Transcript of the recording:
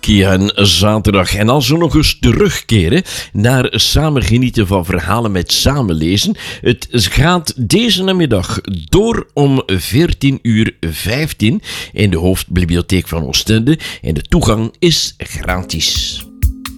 En zaterdag. En als we nog eens terugkeren naar samen genieten van verhalen met samenlezen. Het gaat deze namiddag door om 14:15 in de hoofdbibliotheek van Oostende. En de toegang is gratis.